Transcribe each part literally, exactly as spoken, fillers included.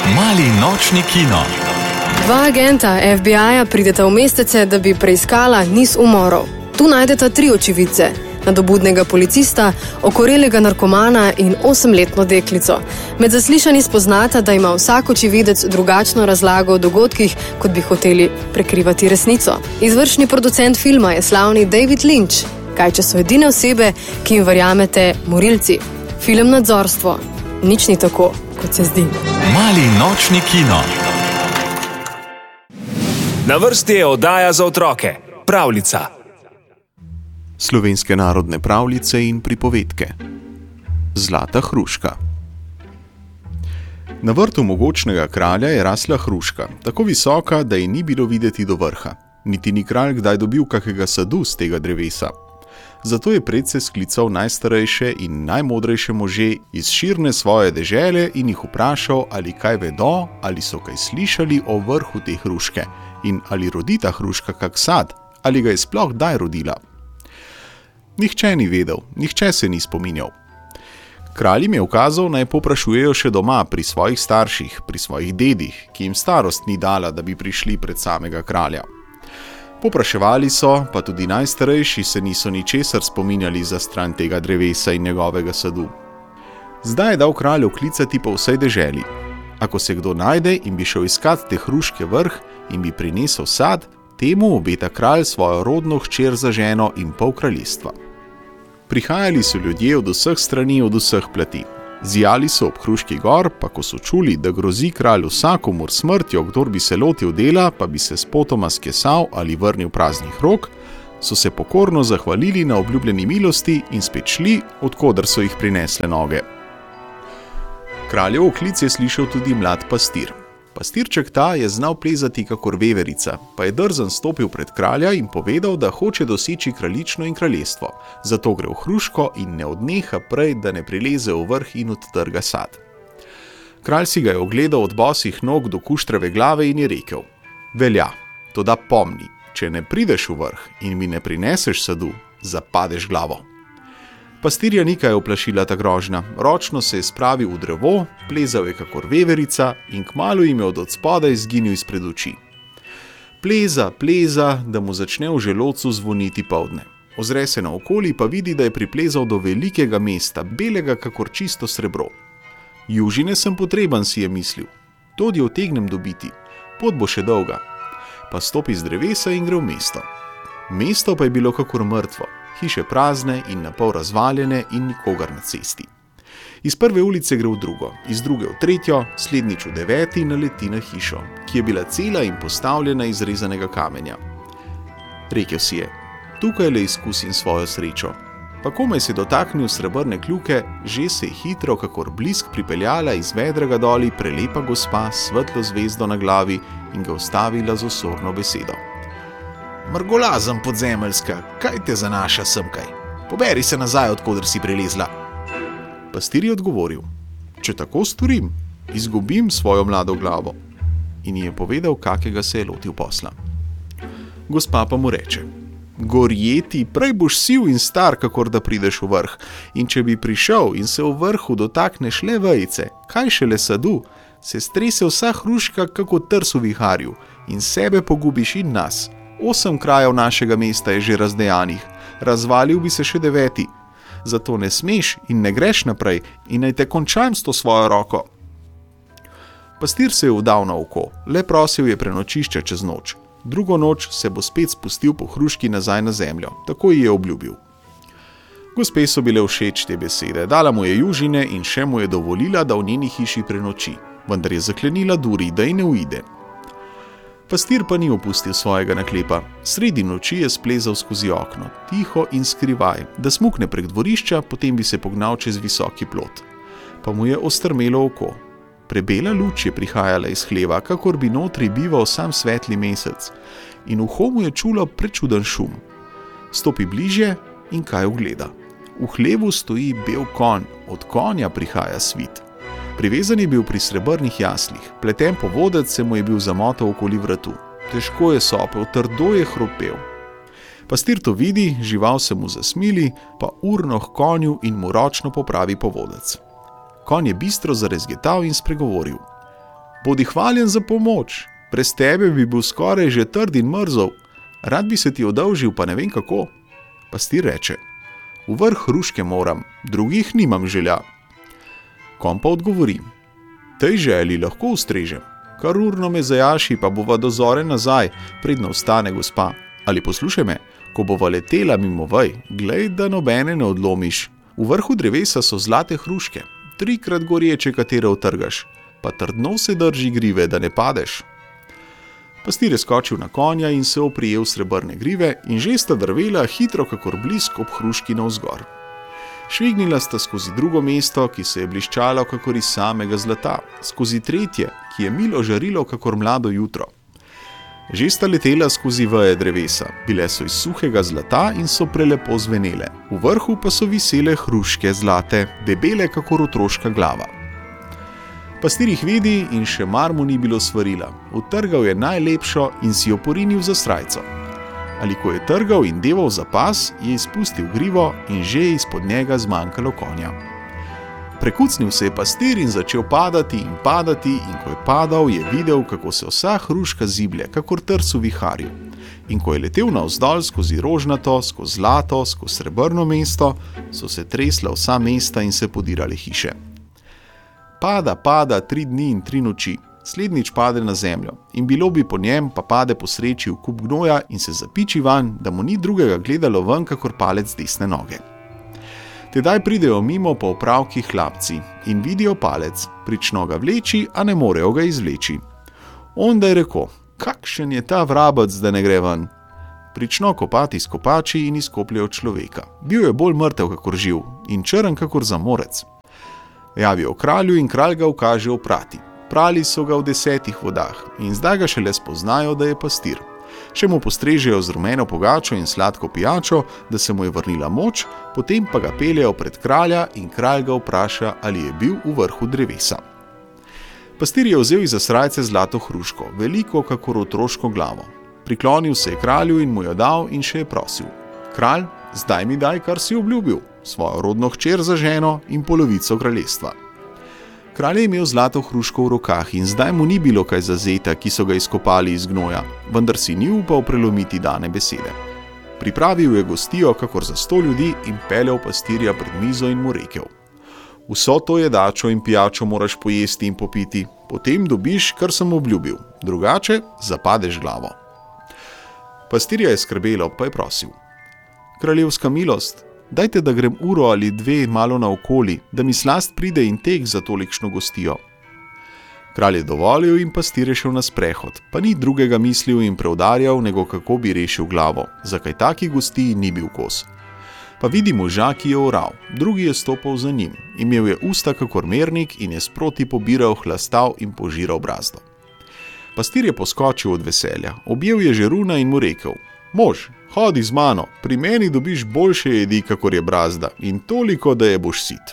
Mali nočni kino. Dva agenta F B I-ja prideta v mestece, da bi preiskala niz umorov. Tu najdeta tri očividce. Nadobudnega policista, okorelega narkomana in osemletno deklico. Med zaslišanji spoznata, da ima vsak očividec drugačno razlago o dogodkih, kot bi hoteli prekrivati resnico. Izvršni producent filma je slavni David Lynch. Kaj če so edine osebe, ki jim verjamete, morilci? Film Nadzorstvo. Nič ni tako, kot se zdi. Mali nočni kino. Na vrsti je oddaja za otroke. Pravljica. Slovenske narodne pravljice in pripovedke. Zlata hruška. Na vrtu mogočnega kralja je rasla hruška, tako visoka, da ji ni bilo videti do vrha. Niti ni kralj kdaj dobil kakega sadu z tega drevesa. Zato je predse sklical najstarejše in najmodrejše može iz širne svoje dežele in jih vprašal, ali kaj vedo, ali so kaj slišali o vrhu te hruške in ali rodi ta hruška kak sad, ali ga je sploh kdaj rodila. Nihče ni vedel, nihče se ni spominjal. Kralj jim je ukazal, naj poprašujejo še doma pri svojih starših, pri svojih dedih, ki jim starost ni dala, da bi prišli pred samega kralja. Popraševali so, pa tudi najstarejši se niso ničesar spominjali za stran tega drevesa in njegovega sadu. Zdaj je dal kralj oklicati po vsej deželi. Ako se kdo najde in bi šel iskat te hruške vrh in bi prinesel sad, temu obeta kralj svojo rodno hčer za ženo in pol kraljestva. Prihajali so ljudje od vseh strani, od vseh plati. Zijali so ob hruški gor, pa ko so čuli, da grozi kralj vsakomur smrtjo, kdor bi se lotil dela, pa bi se spotoma skesal ali vrnil praznih rok, so se pokorno zahvalili na obljubljeni milosti in spet šli, odkoder so jih prinesle noge. Kraljev oklic je slišal tudi mlad pastir. Pastirček ta je znal plezati kakor veverica, pa je drzen stopil pred kralja in povedal, da hoče doseči kraljično in kraljestvo, zato gre v hruško in ne odneha prej, da ne prileze v vrh in odtrga sad. Kralj si ga je ogledal od bosih nog do kuštrave glave in je rekel: velja, toda pomni, če ne prideš v vrh in mi ne prineseš sadu, zapadeš glavo. Pastirja ni kaj oplašila ta grožnja, ročno se je spravil v drevo, plezal je kakor veverica in kmalu jim je od odspodaj izginil izpred oči. Pleza, pleza, da mu začne v želodcu zvoniti poldne. Ozre se naokoli, pa vidi, da je priplezal do velikega mesta, belega kakor čisto srebro. Južine sem potreben, si je mislil. Todi utegnem dobiti, pot bo še dolga. Pa stopi z drevesa in gre v mesto. Mesto pa je bilo kakor mrtvo, hiše prazne in napol razvaljene in nikogar na cesti. Iz prve ulice gre v drugo, iz druge v tretjo, slednjič v deveti naleti na hišo, ki je bila cela in postavljena iz rezanega kamenja. Rekel si je: tukaj le izkusim svojo srečo. Pa komaj se dotaknil srebrne kljuke, že se je hitro, kakor blisk, pripeljala iz vedrega doli prelepa gospa s svetlo zvezdo na glavi in ga ustavila z osorno besedo. Mrgolazem podzemeljska, kaj te zanaša semkaj? Poberi se nazaj, odkoder si prilezla. Pastir je odgovoril: če tako storim, izgubim svojo mlado glavo. In ji je povedal, kakega se je lotil posla. Gospa pa mu reče: gorjeti, prej boš siv in star, kakor da prideš v vrh. In če bi prišel in se v vrhu dotakneš le vejice, kaj šele sadu, se strese vsa hruška kako trs v viharju in sebe pogubiš in nas. Osem krajev našega mesta je že razdejanih, razvalil bi se še deveti. Zato ne smeš in ne greš naprej in naj te končam s to svojo roko. Pastir se je vdal na oko, le prosil je prenočišča čez noč. Drugo noč se bo spet spustil po hruški nazaj na zemljo, tako ji je obljubil. Gospe so bile všeč te besede, dala mu je južine in še mu je dovolila, da v njeni hiši prenoči, vendar je zaklenila duri, da ji ne uide. Pastir pa ni opustil svojega naklepa. Sredi noči je splezal skozi okno, tiho in skrivaj, da smukne prek dvorišča, potem bi se pognal čez visoki plot. Pa mu je ostrmelo oko. Prebela luč je prihajala iz hleva, kakor bi notri bival sam svetli mesec, in uho mu je čulo prečuden šum. Stopi bližje in kaj ugleda. V hlevu stoji bel konj, od konja prihaja svit. Privezan je bil pri srebrnih jaslih, pleten povodec se mu je bil zamotal okoli vratu. Težko je sopel, trdo je hropel. Pastir to vidi, žival se mu zasmili, pa urno h konju in mu ročno popravi povodec. Konj je bistro zarezgetal in spregovoril: Bodi hvaljen za pomoč, brez tebe bi bil skoraj že trd in mrzel, rad bi se ti odolžil, pa ne vem kako. Pastir reče: v vrh hruške moram, drugih nimam želja. Konj pa odgovori: tej želji lahko ustrežem, kar urno me zajaši, pa bova do zore nazaj, predno vstane gospa. Ali poslušaj me, ko bova letela mimo vaj, glej, da nobene ne odlomiš. V vrhu drevesa so zlate hruške, trikrat gorječe, katere utrgaš, pa trdno se drži grive, da ne padeš. Pastir je skočil na konja in se oprijel srebrne grive in že sta drvela hitro kakor blisk ob hruški navzgor. Švignila sta skozi drugo mesto, ki se je bliščalo kakor iz samega zlata, skozi tretje, ki je milo žarilo kakor mlado jutro. Že sta letela skozi veje drevesa, bile so iz suhega zlata in so prelepo zvenele. V vrhu pa so visele hruške zlate, debele kakor otroška glava. Pastir jih vidi in še mar mu ni bilo svarila. Utrgal je najlepšo in si jo porinil za srajco. Ali ko je trgal in deval za pas, je izpustil grivo in že je izpod njega zmanjkalo konja. Prekucnil se je pastir in začel padati in padati in ko je padal, je videl, kako se vsa hruška ziblje, kakor trc v viharju. In ko je letel navzdol skozi rožnato, skozi zlato, skozi srebrno mesto, so se tresla vsa mesta in se podirale hiše. Pada, pada tri dni in tri noči, slednjič pade na zemljo in bilo bi po njem, pa pade po sreči v kup gnoja in se zapiči van, da mu ni drugega gledalo ven, kakor palec desne noge. Tedaj pridejo mimo po opravki hlapci in vidijo palec, prično ga vleči, a ne morejo ga izvleči. Onda je rekel: kakšen je ta vrabec, da ne gre ven? Prično kopati s kopači in izkopljajo človeka. Bil je bolj mrtev kakor živ in črn kakor zamorec. Javijo kralju in kralj ga ukaže oprati. Prali so ga v desetih vodah in zdaj ga šele spoznajo, da je pastir. Še mu postrežejo z rumeno pogačo in sladko pijačo, da se mu je vrnila moč, potem pa ga peljejo pred kralja in kralj ga vpraša, ali je bil v vrhu drevesa. Pastir je vzel iz srajce zlato hruško, veliko kakor otroško glavo. Priklonil se je kralju in mu jo dal in še je prosil: kralj, zdaj mi daj, kar si obljubil, svojo rodno hčer za ženo in polovico kraljestva. Kralj je imel zlato hruško v rokah in zdaj mu ni bilo kaj za zeta, ki so ga izkopali iz gnoja, vendar si ni upal prelomiti dane besede. Pripravil je gostijo kakor za sto ljudi in peljal pastirja pred mizo in mu rekel: vso to jedačo in pijačo moraš pojesti in popiti, potem dobiš, kar sem obljubil, drugače zapadeš glavo. Pastirja je skrbelo, pa je prosil: kraljevska milost, dajte, da grem uro ali dve malo naokoli, da mi slast pride in tek za tolikšno gostijo. Kralj je dovolil in pastir je šel na sprehod, pa ni drugega mislil in preudarjal, nego kako bi rešil glavo, zakaj taki gostiji ni bil kos. Pa vidi moža, ki je oral, drugi je stopal za njim, imel je usta kakor mernik in je sproti pobiral, hlastal in požiral brazdo. Pastir je poskočil od veselja, objel je žeruna in mu rekel: mož, hodi z mano, pri meni dobiš boljše jedi, kakor je brazda, in toliko, da je boš sit.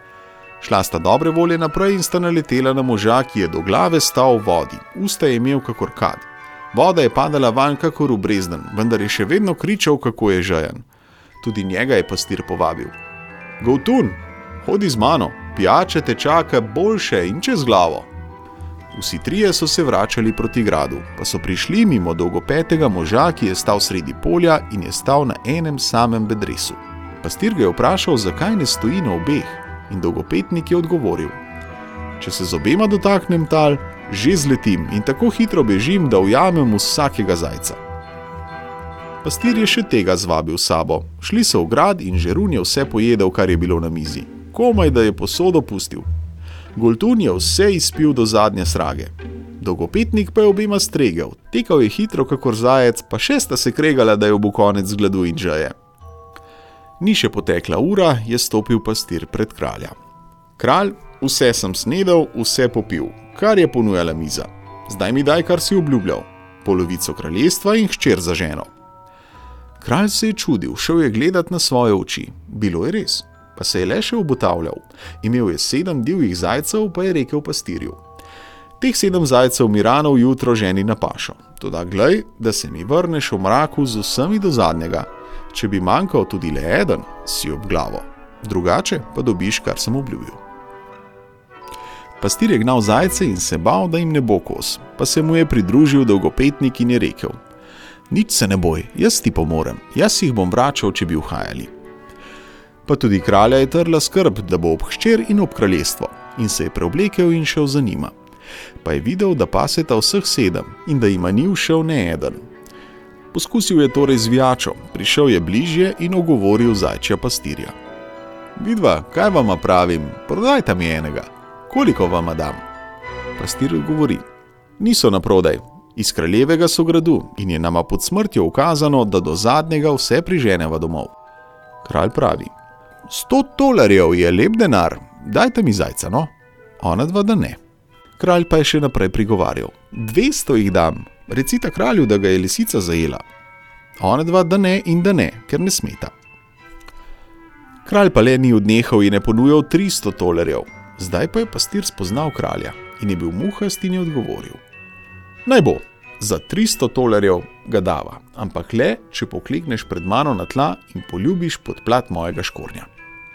Šla sta dobre volje naprej in sta naletela na moža, ki je do glave stal v vodi, usta je imel kakor kad. Voda je padala van kakor v brezden, vendar je še vedno kričal, kako je žejen. Tudi njega je pastir povabil: Govtun, hodi z mano, pijača te čaka boljše in čez glavo. Vsi trije so se vračali proti gradu, pa so prišli mimo dolgopetega moža, ki je stal sredi polja in je stal na enem samem bedresu. Pastir ga je vprašal, zakaj ne stoji na obeh, in dolgopetnik je odgovoril: če se z obema dotaknem tal, že zletim in tako hitro bežim, da ujamem vsakega zajca. Pastir je še tega zvabil sabo. Šli so v grad in žerun je vse pojedel, kar je bilo na mizi. Komaj, da je posodo pustil. Goltun je vse izpil do zadnje srage. Dolgopetnik pa je obema stregel. Tekal je hitro kakor zajec, pa še sta se kregala, da je bo konec gladu in žeje. Ni še potekla ura, je stopil pastir pred kralja. Kralj, vse sem snedel, vse popil, kar je ponujala miza. Zdaj mi daj, kar si obljubljal, polovico kraljestva in hčer za ženo. Kralj se je čudil, šel je gledat na svoje oči. Bilo je res, pa se je le še obotavljal. Imel je sedem divjih zajcev, pa je rekel pastirju: teh sedem zajcev mi rano jutro ženi na pašo. Toda glej, da se mi vrneš v mraku z vsemi do zadnjega. Če bi manjkal tudi le eden, si ob glavo. Drugače pa dobiš, kar sem obljubil. Pastir je gnal zajce in se bal, da jim ne bo kos, pa se mu je pridružil dolgopetnik in je rekel: Nič se ne boj, jaz ti pomorem, jaz jih bom vračal, če bi uhajali. Pa tudi kralja je trla skrb, da bo ob hčer in ob kraljestvo, in se je preoblekel in šel za njima. Pa je videl, da paseta vseh sedem in da jima ni všel ne eden. Poskusil je torej z vijačo, prišel je bližje in ogovoril zajčja pastirja. Vidva, kaj vama pravim, prodajta mi enega, koliko vama dam? Pastir odgovori: Niso naprodaj, iz kraljevega so gradu in je nama pod smrtjo ukazano, da do zadnjega vse priženeva domov. Kralj pravi: Sto tolarjev je lep denar, dajte mi zajca, no? Ona dva, da ne. Kralj pa je še naprej prigovarjal: Dvesto jih dam, recita kralju, da ga je lisica zajela. Ona dva, da ne in da ne, ker ne smeta. Kralj pa le ni odnehal in je ponujal tristo tolarjev. Zdaj pa je pastir spoznal kralja in je bil muhast in je odgovoril: Naj bo, za tristo tolarjev ga dava, ampak le, če poklekneš pred mano na tla in poljubiš podplat mojega škornja.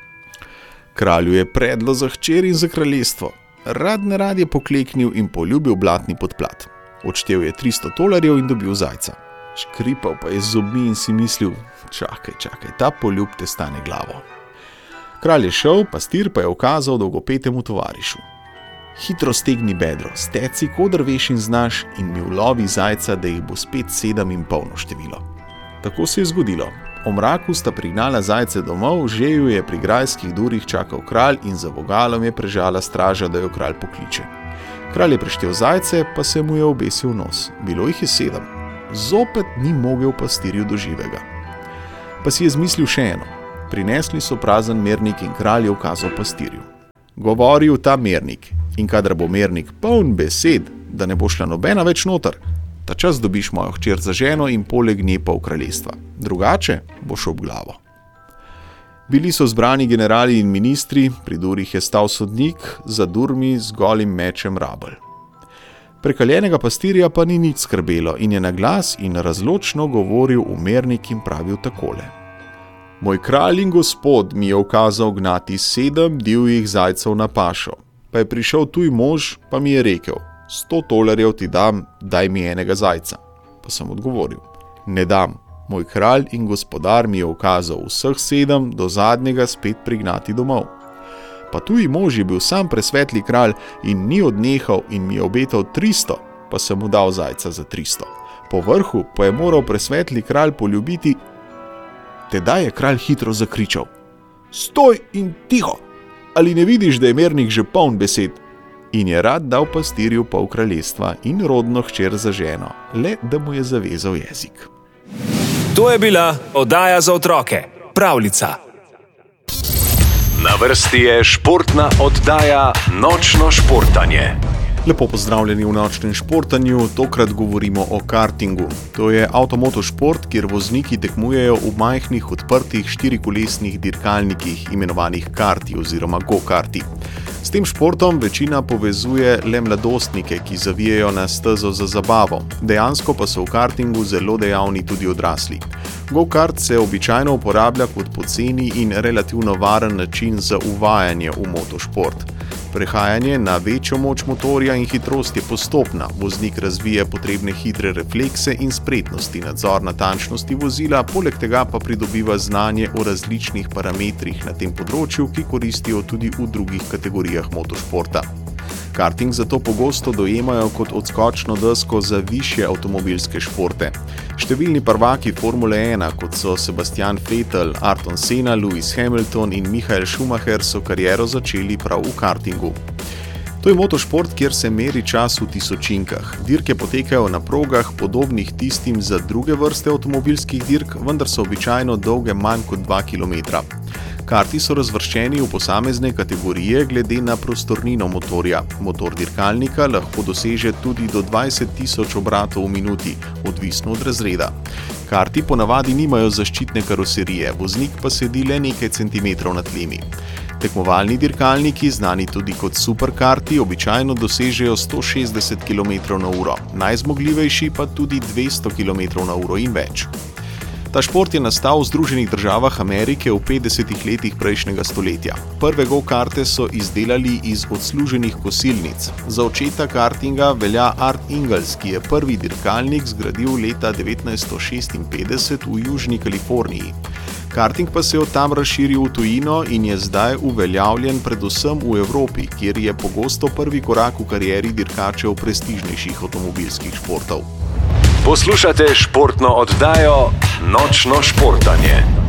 Kralju je predlo za hčer in za kraljestvo. Rad ne rad je pokleknil in poljubil blatni podplat. Odštel je tristo tolarjev in dobil zajca. Škripal pa je z zobmi in si mislil: Čakaj, čakaj, ta poljub te stane glavo. Kralj je šel, pastir pa je ukazal dolgopetemu tovarišu: Hitro stegni bedro, steci, kodr veš in znaš, in mi ulovi zajca, da jih bo spet sedem in polno število. Tako se je zgodilo. O mraku sta prignala zajce domov, že ju je pri grajskih durih čakal kralj in za vogalom je prežala straža, da jo kralj pokliče. Kralj je preštel zajce, pa se mu je obesil nos. Bilo jih je sedem. Zopet ni mogel pastirju do živega. Pa si je zmislil še eno. Prinesli so prazen mernik in kralj je ukazal pastirju: Govoril ta mernik, in kadar bo mernik poln besed, da ne bo šla nobena več noter, ta čas dobiš mojo hčer za ženo in poleg nje pol kraljestva. Drugače boš ob glavo. Bili so zbrani generali in ministri, pri durih je stal sodnik, za durmi z golim mečem rabelj. Prekaljenega pastirja pa ni nič skrbelo in je na glas in razločno govoril v mernik in pravil takole: Moj kralj in gospod mi je ukazal gnati sedem divjih zajcev na pašo, pa je prišel tuj mož, pa mi je rekel: Sto tolarjev ti dam, daj mi enega zajca. Pa sem odgovoril: Ne dam, moj kralj in gospodar mi je ukazal vseh sedem do zadnjega spet prignati domov. Pa tuj mož je bil sam presvetli kralj in ni odnehal in mi je obetal tristo, pa sem mu dal zajca za tristo. Po vrhu pa je moral presvetli kralj poljubiti. Tedaj je kralj hitro zakričal: Stoj in tiho! Ali ne vidiš, da je mernik že poln besed? In je rad dal pastirju pol kraljestva in rodno hčer za ženo, le da mu je zavezal jezik. To je bila oddaja za otroke, Pravljica. Na vrsti je športna oddaja Nočno športanje. Lepo pozdravljeni v Nočnem športanju, tokrat govorimo o kartingu. To je avtomoto šport, kjer vozniki tekmujejo v majhnih odprtih štirikolesnih dirkalnikih, imenovanih karti oziroma go-karti. S tem športom večina povezuje le mladostnike, ki zavijejo na stezo za zabavo, dejansko pa so v kartingu zelo dejavni tudi odrasli. Go-kart se običajno uporablja kot poceni in relativno varen način za uvajanje v motošport. Prehajanje na večjo moč motorja in hitrost je postopna, voznik razvije potrebne hitre reflekse in spretnosti, nadzor natančnosti vozila, poleg tega pa pridobiva znanje o različnih parametrih na tem področju, ki koristijo tudi v drugih kategorijah motošporta. Karting zato pogosto dojemajo kot odskočno desko za višje avtomobilske športe. Številni prvaki Formule ena, kot so Sebastian Vettel, Ayrton Senna, Lewis Hamilton in Michael Schumacher, so kariero začeli prav v kartingu. To je motošport, kjer se meri čas v tisočinkah. Dirke potekajo na progah, podobnih tistim za druge vrste avtomobilskih dirk, vendar so običajno dolge manj kot dva kilometra. Karti so razvrščeni v posamezne kategorije glede na prostornino motorja. Motor dirkalnika lahko doseže tudi do dvajset tisoč obratov v minuti, odvisno od razreda. Karti ponavadi nimajo zaščitne karoserije, voznik pa sedi le nekaj centimetrov nad tlemi. Tekmovalni dirkalniki, znani tudi kot superkarti, običajno dosežejo sto šestdeset kilometrov na uro, najzmogljivejši pa tudi dvesto kilometrov na uro in več. Ta šport je nastal v Združenih državah Amerike v petdesetih letih prejšnjega stoletja. Prve go-karte so izdelali iz odsluženih kosilnic. Za očeta kartinga velja Art Ingalls, ki je prvi dirkalnik zgradil leta devetnajststo šestinpetdeset v Južni Kaliforniji. Karting pa se je od tam razširil v tujino in je zdaj uveljavljen predvsem v Evropi, kjer je pogosto prvi korak v karieri dirkačev prestižnejših avtomobilskih športov. Poslušate športno oddajo Nočno športanje.